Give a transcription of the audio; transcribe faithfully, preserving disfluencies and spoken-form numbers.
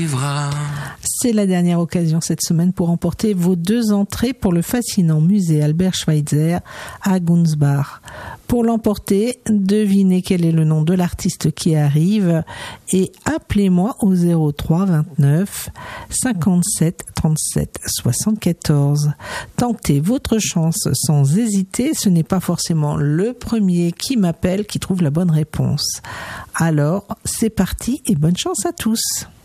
C'est la dernière occasion cette semaine pour remporter vos deux entrées pour le fascinant musée Albert Schweitzer à Gunsbach. Pour l'emporter, devinez quel est le nom de l'artiste qui arrive et appelez-moi au zéro trois vingt-neuf cinquante-sept trente-sept soixante-quatorze. Tentez votre chance sans hésiter, ce n'est pas forcément le premier qui m'appelle qui trouve la bonne réponse. Alors, c'est parti et bonne chance à tous.